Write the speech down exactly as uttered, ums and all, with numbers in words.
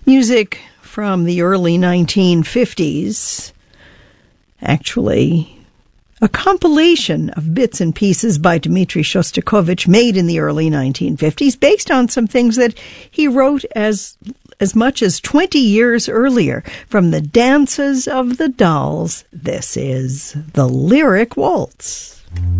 Music from the early nineteen fifties. Actually, a compilation of bits and pieces by Dmitri Shostakovich made in the early nineteen fifties based on some things that he wrote as as much as twenty years earlier. From the Dances of the Dolls, this is the Lyric Waltz.